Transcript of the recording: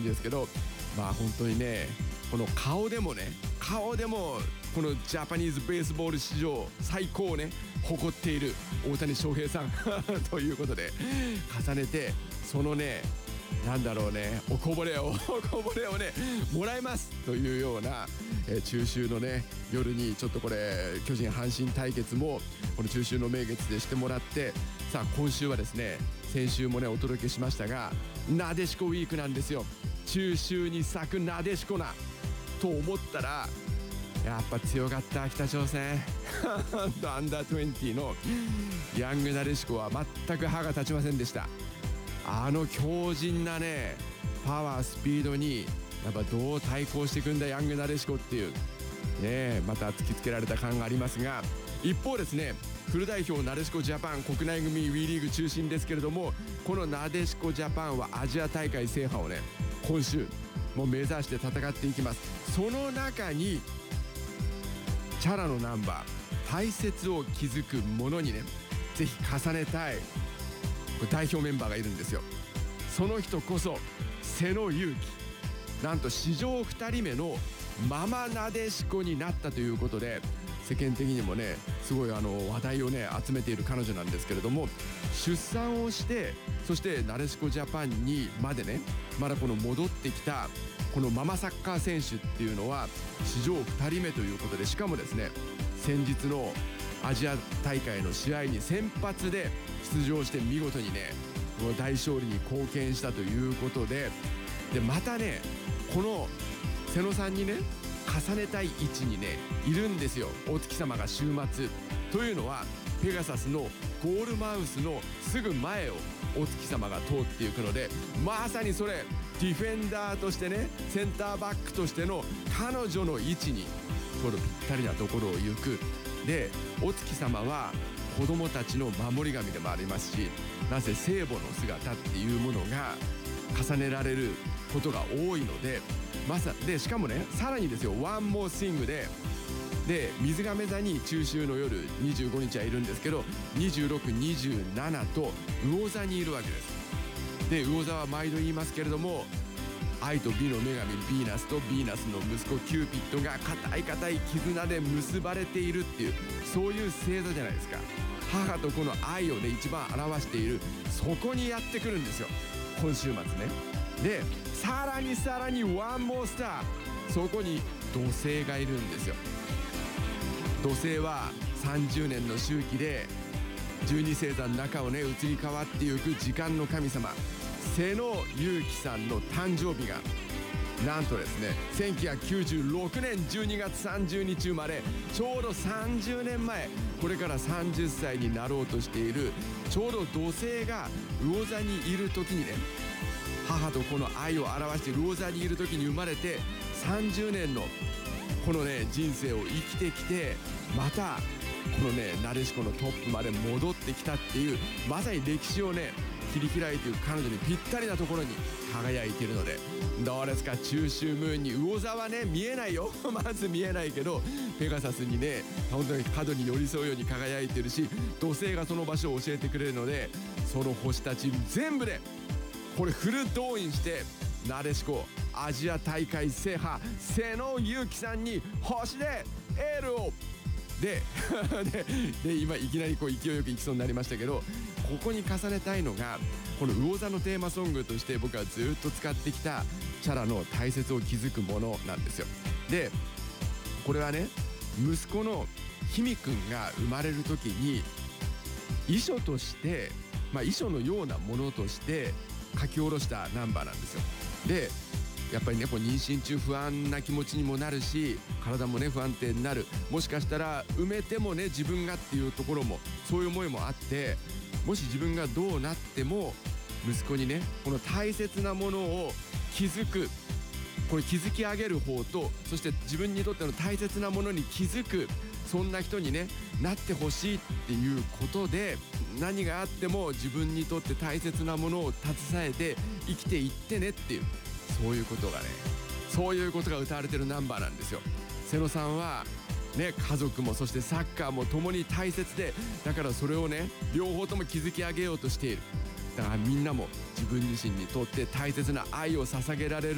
ですけど、まあ本当にね、この顔でもこのジャパニーズベースボール史上最高をね誇っている大谷翔平さんということで、重ねてそのね、なんだろうね、おこぼれをねもらいますというような、中秋のね夜にちょっとこれ巨人阪神対決もこの中秋の名月でしてもらって、さあ今週はですね、先週もねお届けしましたが、なでしこウィークなんですよ。中秋に咲くなでしこなと思ったら、やっぱ強かった北朝鮮アンダー20のヤングなでしこは全く歯が立ちませんでした。あの強靭なねパワースピードにやっぱどう対抗していくんだヤングなでしこっていうね、また突きつけられた感がありますが、一方ですね、フル代表なでしこジャパン国内組 WE リーグ中心ですけれども、このなでしこジャパンはアジア大会制覇をね今週もう目指して戦っていきます。その中にチャラのナンバー大切を築くものにねぜひ重ねたい代表メンバーがいるんですよ。その人こそ瀬野勇気、なんと史上2人目のママなでしこになったということで、世間的にもねすごい話題をね集めている彼女なんですけれども、出産をしてそしてなでしこジャパンにまでねまだこの戻ってきたこのママサッカー選手っていうのは史上2人目ということで、しかもですね先日のアジア大会の試合に先発で出場して見事にねこの大勝利に貢献したということで、またねこの瀬野さんにね重ねたい位置にねいるんですよ、お月様が週末というのはペガサスのゴールマウスのすぐ前をお月様が通っていくので、まさにそれディフェンダーとしてねセンターバックとしての彼女の位置にちょうどぴったりなところを行く。でお月様は子供たちの守り神でもありますし、なぜ聖母の姿っていうものが重ねられることが多いので、でしかもねさらにですよ、ワンモースイングで水亀座に中秋の夜25日はいるんですけど、26、27と魚座にいるわけです。で魚座は毎度言いますけれども、愛と美の女神ヴィーナスとヴィーナスの息子キューピッドが固い絆で結ばれているっていう、そういう星座じゃないですか。母と子の愛をね一番表している、そこにやってくるんですよ今週末ね。でさらにワンモースター、そこに土星がいるんですよ。土星は30年の周期で12星座の中をね移り変わっていく時間の神様瀬野勇気さんの誕生日がなんとですね1996年12月30日生まれ、ちょうど30年前、これから30歳になろうとしている、ちょうど土星が魚座にいる時にね、母と子の愛を表して魚座にいる時に生まれて30年のこのね人生を生きてきて、またこのねなでしこのトップまで戻ってきたっていう、まさに歴史をね切り開いていく彼女にぴったりなところに輝いているので、どうですか、中秋ムーンに魚座はね見えないよまず見えないけどペガサスにね本当に角に寄り添うように輝いてるし、土星がその場所を教えてくれるので、その星たち全部でこれフル動員してなでしこアジア大会制覇瀬野勇気さんに星でエールをで今いきなりこう勢いよくいきそうになりましたけど、ここに重ねたいのがこの魚座のテーマソングとして僕はずっと使ってきたチャラの大切を築くものなんですよ。でこれはね息子のひみくんが生まれる時に遺書として遺書のようなものとして書き下ろしたナンバーなんですよ。でやっぱりねこう妊娠中不安な気持ちにもなるし、体もね不安定になる、もしかしたら埋めてもね自分がっていうところもそういう思いもあって、もし自分がどうなっても息子にねこの大切なものを築く、これ築き上げる方と、そして自分にとっての大切なものに気づく、そんな人にねなってほしいっていうことで、何があっても自分にとって大切なものを携えて生きていってねっていう、そういうことが歌われてるナンバーなんですよ。瀬野さんはね家族もそしてサッカーも共に大切で、だからそれをね両方とも築き上げようとしている。だからみんなも自分自身にとって大切な愛を捧げられる